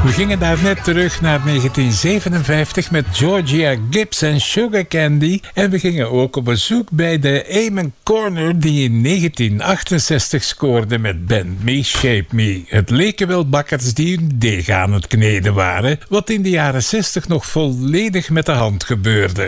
We gingen daar net terug naar 1957 met Georgia Gibbs en Sugar Candy. En we gingen ook op bezoek bij de Amen Corner die in 1968 scoorde met Bend Me, Shape Me. Het leken wel bakkers die hun deeg aan het kneden waren, wat in de jaren 60 nog volledig met de hand gebeurde.